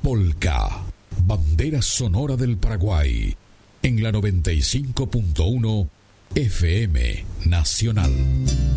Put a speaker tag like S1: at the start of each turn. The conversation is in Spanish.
S1: Polka, bandera sonora del Paraguay, en la 95.1 FM Nacional.